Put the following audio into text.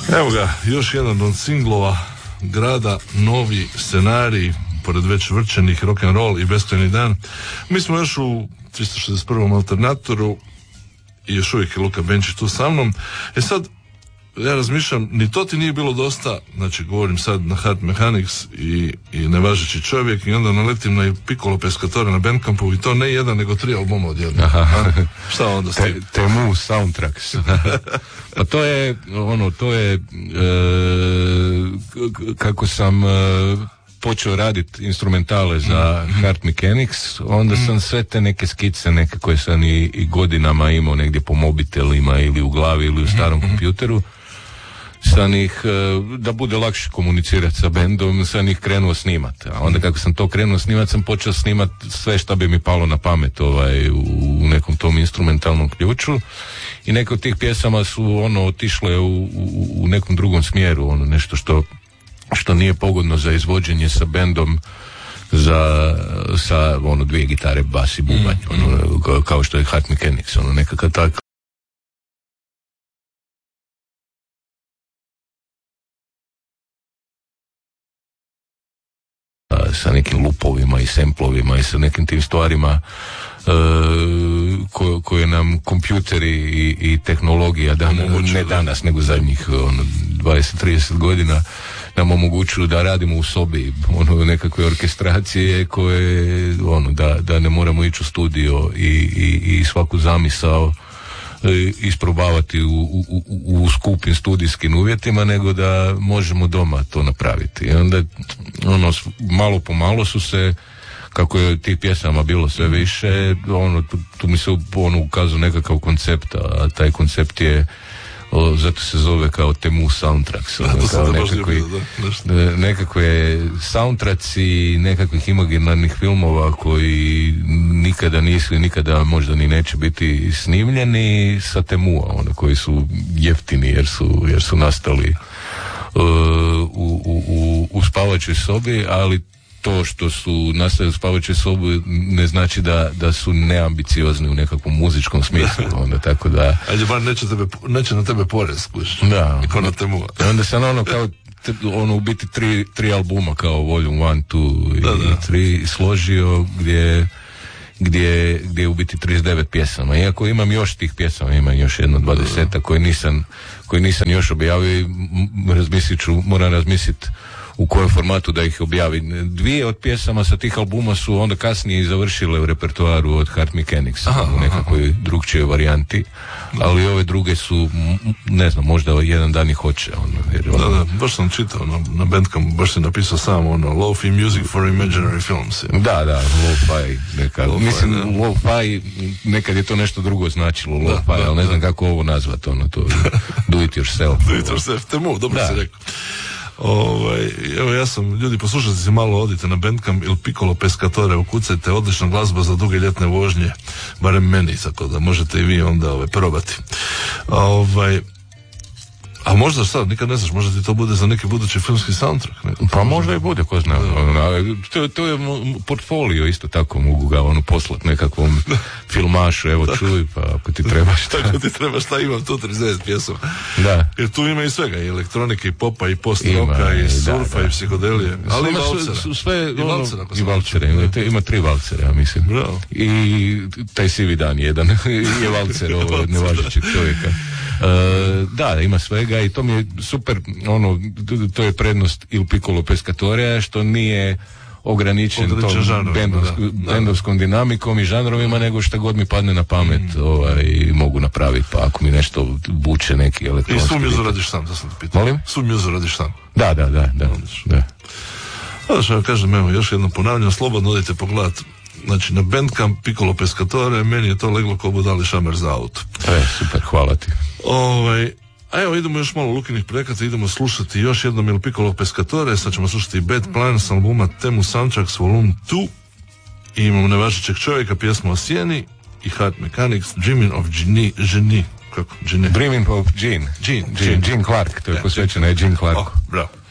Evo ga, još jedan od singlova Grada, novi scenarij, pored već vrčenih rock'n'roll i Beskrajni dan. Mi smo još u 361. alternatoru i još uvijek je Luka Benčić tu sa mnom. Sad, ja razmišljam, ni to ti nije bilo dosta, znači govorim sad na Heart Mechanics i Nevažeći čovjek, i onda naletim na Piccolo Pescatore na Bandcampu, i to ne jedan nego 3 albuma odjedno. Šta onda s tim? Temu Soundtracks. Pa to je kako sam počeo raditi instrumentale za Heart Mechanics, onda sam sve te neke skice, neke koje sam i godinama imao negdje po mobitelima ili u glavi ili u starom kompjuteru, sam ih, da bude lakše komunicirati sa bendom, sam ih krenuo snimati. A onda kako sam to krenuo snimati, sam počeo snimati sve što bi mi palo na pamet u nekom tom instrumentalnom ključu, i neke od tih pjesama su otišle u nekom drugom smjeru, nešto što nije pogodno za izvođenje sa bendom, sa 2 gitare, bas i bubanj, kao što je Heart Mechanics, nekakav tak. Sa nekim lupovima i semplovima i sa nekim tim stvarima koje nam kompjuteri i tehnologija ne danas nego zadnjih 20-30 godina nam omogućuju da radimo u sobi nekakve orkestracije koje da ne moramo ići u studio i svaku zamisao isprobavati u skupim studijskim uvjetima, nego da možemo doma to napraviti. I onda malo po malo su se, kako je tih pjesama bilo sve više, tu mi se ukazao nekakav koncept, a taj koncept je, zato se zove kao Temu Soundtracks, kao nekakve soundtracki nekakvih imaginarnih filmova koji nikada nisu i nikada možda ni neće biti snimljeni sa Temua, koji su jeftini jer su nastali u spavačoj sobi, ali to što su nastali u spavačoj sobi ne znači da su neambiciozni u nekakvom muzičkom smislu, tako da... Ajde, bar neće na tebe porez, da. Ko na Temua. Onda sam kao u biti tri albuma kao Volume 1, 2 i 3 složio gdje je u biti 39 pjesama. Iako imam još tih pjesama, imam još 20 koje nisam još objavio i moram razmisliti u kojem formatu da ih objavi. 2 od pjesama sa tih albuma su onda kasnije i završile u repertoaru od Heart Mechanics u nekakvoj drugčijoj varijanti, ali ove druge su, ne znam, možda jedan dan ih hoće. Da, baš sam čitao na Bandcampu, baš sam napisao samo Lo-fi music for imaginary films. Da, lo-fi. Mislim, lo-fi, nekad je to nešto drugo značilo, lo-fi, ali ne znam kako ovo nazvati, to do it yourself. Do it yourself, Temu, dobro si rekao. Evo, ja sam, ljudi, poslušajte se malo, odite na Bandcamp ili Piccolo Pescatore, ukucajte, odlična glazba za duge ljetne vožnje, barem meni, tako da možete i vi onda probati. A možda sad, nikad ne znaš, možda ti to bude za neki budući filmski soundtrack. Pa možda i bude, ko zna. To je portfolio, isto tako mogu ga poslati nekakvom filmašu, evo čuj, pa ako ti treba šta. Ako ti treba šta, imam tu 39 pjesama. Da. Jer tu ima i svega, i elektronike, i popa, i post-roka, i surfa, i psihodelije. Ali i valcera. Sve, I valcera. Ima 3 valcera, mislim. Bravo. I taj sivi dan jedan je valcer ovo nevažećeg čovjeka. Da, ima svega i to mi je super, to je prednost Il Piccolo Pescatorea, što nije ograničen tom bendovskom dinamikom i žanrovima, nego što god mi padne na pamet mogu napraviti, pa ako mi nešto buče neki elektronski. I svu mjuzu radiš sam, da sam te pitao. Molim? Svu mjuzu radiš sam. Da. Što ja kažem, evo, još jedno ponavljam, slobodno odite pogledati. Znači, na Bandcamp Piccolo Pescatore, meni je to leglo ko budali šamer za auto. Super, hvala ti. A evo, idemo još malo Lukinih projekata, idemo slušati još jednom Il Piccolo Pescatore, sad ćemo slušati Bad Plans, albuma Temu Soundtracks Volume 2, i imamo Nevažećeg čovjeka, pjesmu o sjeni, i Heart Mechanics, Dreaming of Jeanne. Kako? Dreaming of Jeanne. Jeanne Clark, to je posvećeno je Jeanne Clarku. Bravo.